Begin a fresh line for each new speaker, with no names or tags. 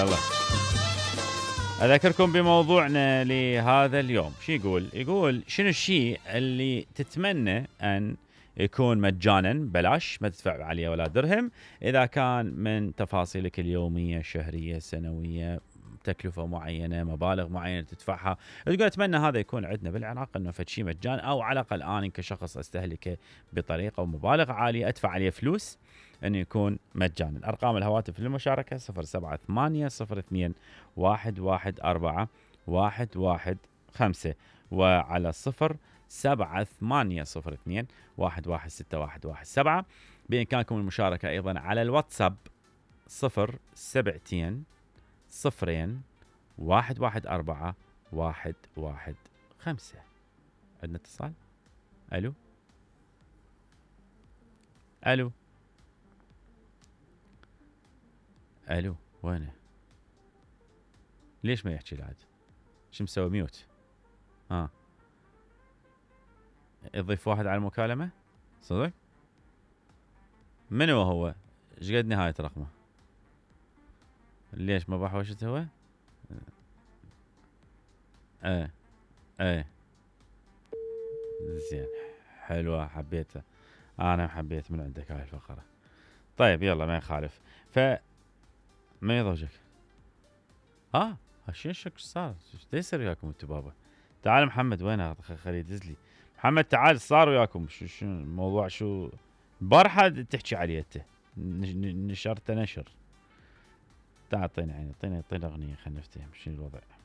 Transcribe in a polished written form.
يلا أذكركم بموضوعنا لهذا اليوم. شو يقول شنو الشيء اللي تتمنى أن يكون مجانا بلاش، ما تدفع عليه ولا درهم، إذا كان من تفاصيلك اليومية شهرية سنوية، تكلفة معينة، مبالغ معينة تدفعها، تقول أتمنى هذا يكون عندنا بالعراق، أنه فد شيء مجان، أو على الأقل أنا كشخص أستهلكه بطريقة ومبالغ عالية أدفع عليه فلوس أن يكون مجانا. أرقام الهواتف للمشاركة 078-02-114-115، وعلى 078-02-116-117. بإمكانكم المشاركة أيضا على الواتساب 072-114-115. عندنا اتصال. ألو ألو ألو، وينه؟ ليش ما يحكي العاد؟ شو مسوي ميوت؟ يضيف واحد على المكالمة صدق؟ منو هو؟ ايش قد نهاية رقمه؟ ليش ما بحوشت هو؟ ايه زين، حلوة، حبيتها، انا حبيت من عندك هاي الفقرة. طيب يلا ما يخالف. من يضوجك؟ شنو شك صار؟ ايش يصير وياكم انتو بابا؟ تعال محمد، وين خليه يدز لي. محمد تعال، صار وياكم شو الموضوع؟ شو البارحة تحكي عليه انت؟ نشرت نشر. تعال اعطينا اغنية خلينا نفتهم شنو الوضع.